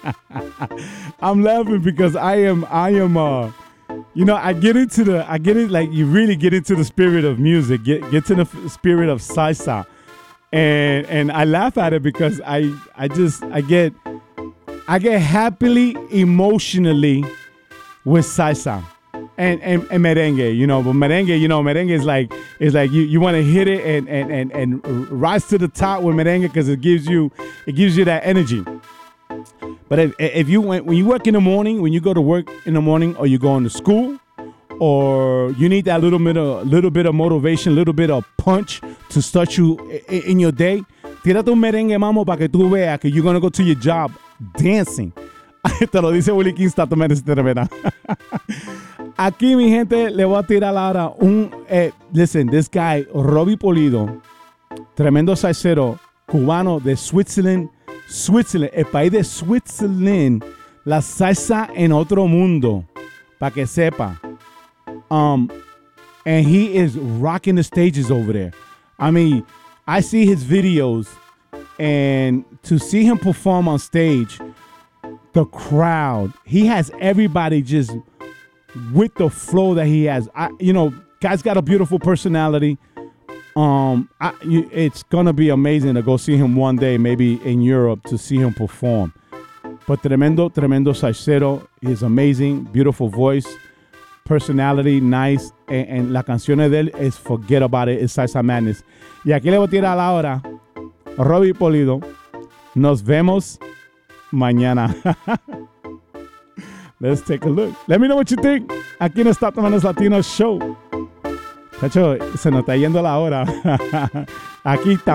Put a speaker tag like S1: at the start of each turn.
S1: I'm laughing because I am like you really get into the spirit of music, get to the spirit of salsa. And I laugh at it because I get happily emotionally with salsa and merengue, but merengue is like you want to hit it and rise to the top with merengue because it gives you that energy. But when you work in the morning, when you go to work in the morning, or you go into school, or you need that little bit of motivation, little bit of punch to start you in your day, tírate un merengue, mamo, para que tú veas que you're going to go to your job dancing. Te lo dice Willie Kingston, tú mereces terminar. Aquí, mi gente, le voy a tirar ahora listen, this guy, Robbie Pulido, tremendo salsero cubano de Switzerland, el país de Switzerland, la salsa en otro mundo, para que sepa. And he is rocking the stages over there. I mean, I see his videos, and to see him perform on stage, the crowd, he has everybody just with the flow that he has. Guy's got a beautiful personality. It's gonna be amazing to go see him one day, maybe in Europe, to see him perform. But tremendo salsero. He's amazing, beautiful voice, personality, nice, and la canción de él es Forget About It, es Salsa Madness. Y aquí le voy a tirar ahora Robbie Pulido. Nos vemos mañana. Let's take a look. Let me know what you think. Aquí en Stop the Madness Latino Show. Chacho, se nos está yendo la hora. Aquí está.